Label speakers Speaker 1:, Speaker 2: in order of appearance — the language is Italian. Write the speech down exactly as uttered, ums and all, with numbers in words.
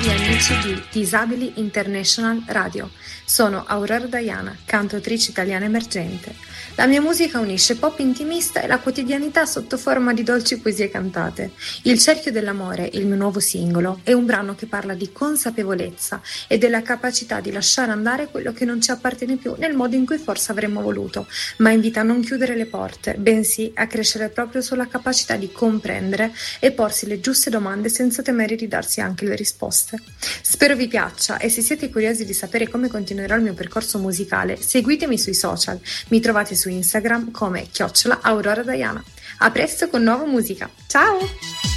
Speaker 1: gli amici di Disabili International Radio. Sono Aurora Diana, cantautrice italiana emergente. La mia musica unisce pop intimista e la quotidianità sotto forma di dolci poesie cantate. Il cerchio dell'amore, il mio nuovo singolo, è un brano che parla di consapevolezza e della capacità di lasciare andare quello che non ci appartiene più nel modo in cui forse avremmo voluto, ma invita a non chiudere le porte, bensì a crescere proprio sulla capacità di comprendere e porsi le giuste domande senza temere di darsi anche le risposte. Spero vi piaccia e se siete curiosi di sapere come continuerà il mio percorso musicale, seguitemi sui social. Mi trovate su Instagram come chiocciola Aurora Diana. A presto con nuova musica. Ciao!